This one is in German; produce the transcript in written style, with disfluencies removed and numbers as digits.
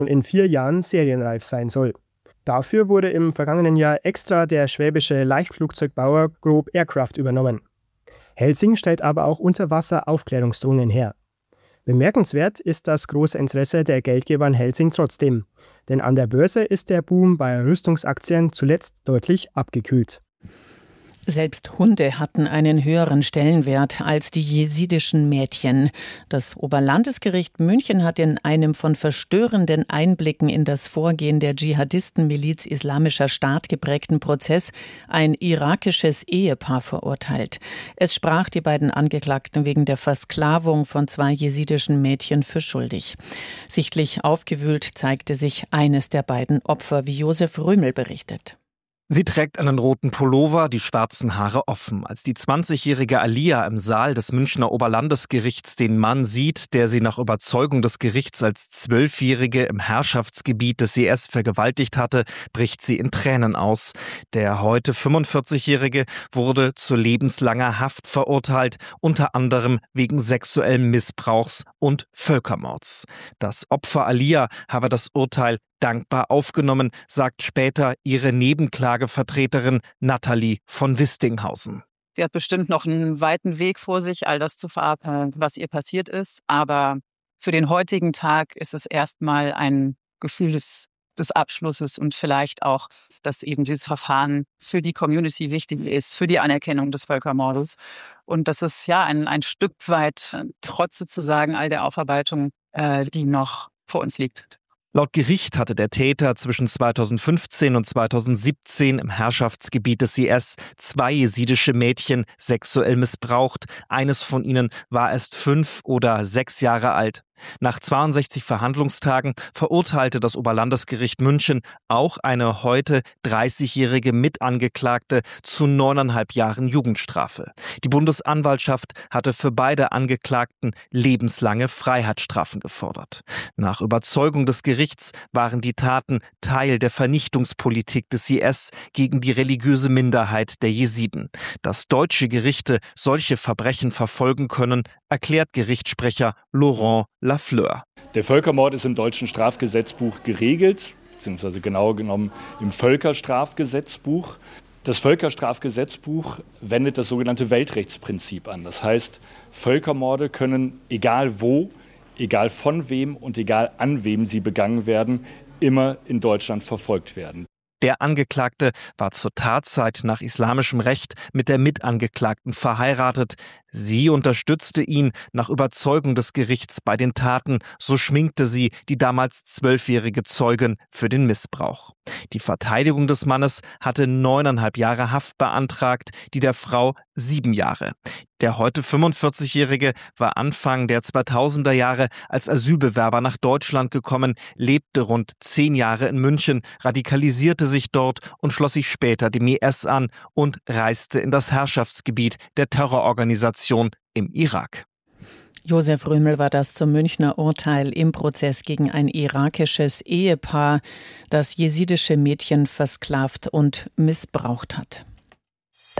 in 4 Jahren serienreif sein soll. Dafür wurde im vergangenen Jahr extra der schwäbische Leichtflugzeugbauer Grob Aircraft übernommen. Helsing stellt aber auch Unterwasser-Aufklärungsdrohnen her. Bemerkenswert ist das große Interesse der Geldgeber in Helsing trotzdem, denn an der Börse ist der Boom bei Rüstungsaktien zuletzt deutlich abgekühlt. Selbst Hunde hatten einen höheren Stellenwert als die jesidischen Mädchen. Das Oberlandesgericht München hat in einem von verstörenden Einblicken in das Vorgehen der Dschihadistenmiliz Islamischer Staat geprägten Prozess ein irakisches Ehepaar verurteilt. Es sprach die beiden Angeklagten wegen der Versklavung von 2 jesidischen Mädchen für schuldig. Sichtlich aufgewühlt zeigte sich eines der beiden Opfer, wie Josef Römel berichtet. Sie trägt einen roten Pullover, die schwarzen Haare offen. Als die 20-jährige Alia im Saal des Münchner Oberlandesgerichts den Mann sieht, der sie nach Überzeugung des Gerichts als 12-Jährige im Herrschaftsgebiet des IS vergewaltigt hatte, bricht sie in Tränen aus. Der heute 45-Jährige wurde zu lebenslanger Haft verurteilt, unter anderem wegen sexuellen Missbrauchs und Völkermords. Das Opfer Alia habe das Urteil dankbar aufgenommen, sagt später ihre Nebenklagevertreterin Nathalie von Wistinghausen. Sie hat bestimmt noch einen weiten Weg vor sich, all das zu verarbeiten, was ihr passiert ist. Aber für den heutigen Tag ist es erstmal ein Gefühl des Abschlusses und vielleicht auch, dass eben dieses Verfahren für die Community wichtig ist, für die Anerkennung des Völkermordes. Und dass es ja ein Stück weit, trotz sozusagen all der Aufarbeitung, die noch vor uns liegt. Laut Gericht hatte der Täter zwischen 2015 und 2017 im Herrschaftsgebiet des IS 2 jesidische Mädchen sexuell missbraucht. Eines von ihnen war erst 5 oder 6 Jahre alt. Nach 62 Verhandlungstagen verurteilte das Oberlandesgericht München auch eine heute 30-jährige Mitangeklagte zu 9,5 Jahren Jugendstrafe. Die Bundesanwaltschaft hatte für beide Angeklagten lebenslange Freiheitsstrafen gefordert. Nach Überzeugung des Gerichts waren die Taten Teil der Vernichtungspolitik des IS gegen die religiöse Minderheit der Jesiden. Dass deutsche Gerichte solche Verbrechen verfolgen können, erklärt Gerichtssprecher Laurent Lafleur. Der Völkermord ist im deutschen Strafgesetzbuch geregelt, beziehungsweise genauer genommen im Völkerstrafgesetzbuch. Das Völkerstrafgesetzbuch wendet das sogenannte Weltrechtsprinzip an. Das heißt, Völkermorde können, egal wo, egal von wem und egal an wem sie begangen werden, immer in Deutschland verfolgt werden. Der Angeklagte war zur Tatzeit nach islamischem Recht mit der Mitangeklagten verheiratet. Sie unterstützte ihn nach Überzeugung des Gerichts bei den Taten, so schminkte sie die damals 12-jährige Zeugin für den Missbrauch. Die Verteidigung des Mannes hatte 9,5 Jahre Haft beantragt, die der Frau 7 Jahre. Der heute 45-Jährige war Anfang der 2000er Jahre als Asylbewerber nach Deutschland gekommen, lebte rund 10 Jahre in München, radikalisierte sich dort und schloss sich später dem IS an und reiste in das Herrschaftsgebiet der Terrororganisation im Irak. Josef Römel war das zum Münchner Urteil im Prozess gegen ein irakisches Ehepaar, das jesidische Mädchen versklavt und missbraucht hat.